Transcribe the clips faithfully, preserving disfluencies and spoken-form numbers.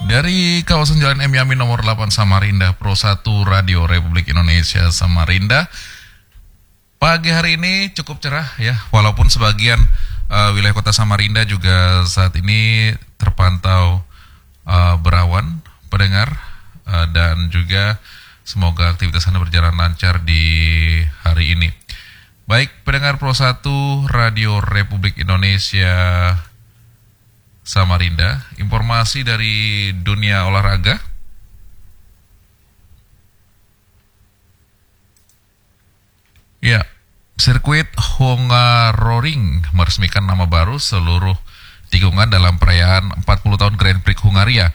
Dari kawasan Jalan M Yamin nomor delapan Samarinda, Pro satu Radio Republik Indonesia Samarinda. Pagi hari ini cukup cerah ya, walaupun sebagian uh, wilayah kota Samarinda juga saat ini terpantau uh, berawan, pendengar, uh, dan juga semoga aktivitas Anda berjalan lancar di hari ini. Baik, pendengar Pro satu Radio Republik Indonesia Samarinda, informasi dari dunia olahraga. Ya, sirkuit Hungaroring meresmikan nama baru seluruh tikungan dalam perayaan empat puluh tahun Grand Prix Hungaria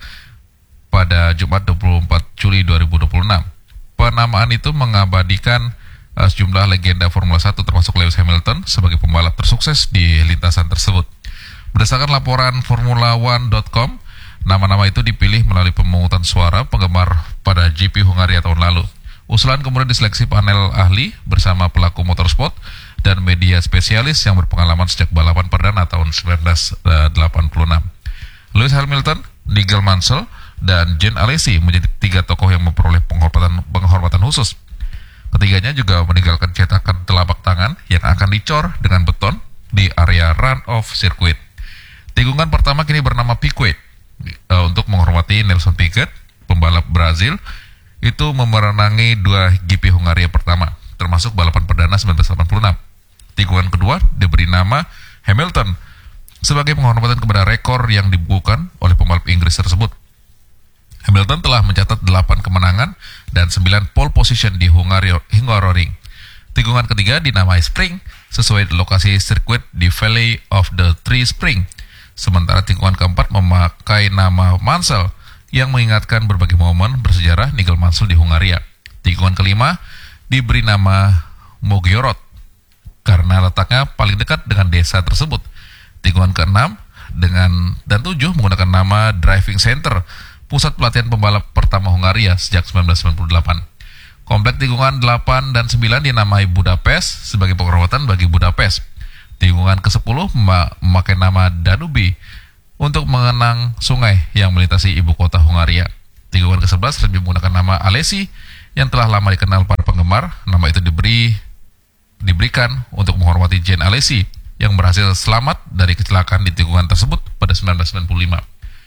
pada Jumat dua puluh empat Juli dua ribu dua puluh enam. Penamaan itu mengabadikan uh, sejumlah legenda Formula satu termasuk Lewis Hamilton sebagai pembalap tersukses di lintasan tersebut. Berdasarkan laporan Formula One dot com, nama-nama itu dipilih melalui pemungutan suara penggemar pada G P Hungaria tahun lalu. Usulan kemudian diseleksi panel ahli bersama pelaku motorsport dan media spesialis yang berpengalaman sejak balapan perdana tahun seribu sembilan ratus delapan puluh enam. Lewis Hamilton, Nigel Mansell, dan Jean Alesi menjadi tiga tokoh yang memperoleh penghormatan, penghormatan khusus. Ketiganya juga meninggalkan cetakan telapak tangan yang akan dicor dengan beton di area run-off sirkuit. Tikungan pertama kini bernama Piquet uh, untuk menghormati Nelson Piquet, pembalap Brazil, itu memenangi dua G P Hungaria pertama, termasuk balapan perdana seribu sembilan ratus delapan puluh enam. Tikungan kedua diberi nama Hamilton sebagai penghormatan kepada rekor yang dibukukan oleh pembalap Inggris tersebut. Hamilton telah mencatat delapan kemenangan dan sembilan pole position di Hungaroring. Tikungan ketiga dinamai Spring sesuai lokasi sirkuit di Valley of the Three Spring. Sementara tikungan keempat memakai nama Mansell yang mengingatkan berbagai momen bersejarah Nigel Mansell di Hungaria. Tikungan kelima diberi nama Mogorod karena letaknya paling dekat dengan desa tersebut. Tikungan keenam dengan dan tujuh menggunakan nama Driving Center, pusat pelatihan pembalap pertama Hungaria sejak seribu sembilan ratus sembilan puluh delapan. Komplek tikungan delapan dan sembilan dinamai Budapest sebagai penghormatan bagi Budapest. Tikungan kesepuluh memakai nama Danube untuk mengenang sungai yang melintasi ibu kota Hungaria. Tikungan kesebelas lebih menggunakan nama Alesi yang telah lama dikenal para penggemar. Nama itu diberi diberikan untuk menghormati Jean Alesi yang berhasil selamat dari kecelakaan di tikungan tersebut pada seribu sembilan ratus sembilan puluh lima.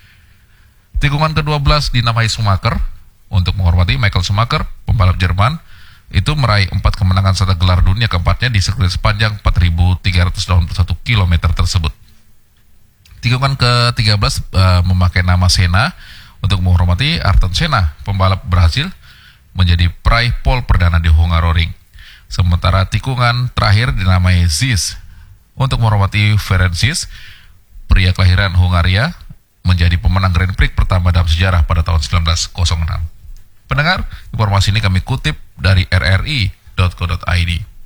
Tikungan kedua belas dinamai Schumacher untuk menghormati Michael Schumacher, pembalap Jerman. Itu meraih empat kemenangan serta gelar dunia keempatnya di sirkuit sepanjang empat ribu tiga ratus delapan puluh satu kilometer tersebut. Tikungan ke tiga belas uh, memakai nama Senna untuk menghormati Ayrton Senna, pembalap Brazil, menjadi peraih pole perdana di Hungaroring. Sementara tikungan terakhir dinamai Ziz untuk menghormati Ferenc Ziz, pria kelahiran Hungaria, menjadi pemenang Grand Prix pertama dalam sejarah pada tahun seribu sembilan ratus enam. Pendengar, informasi ini kami kutip dari r r i dot co dot i d.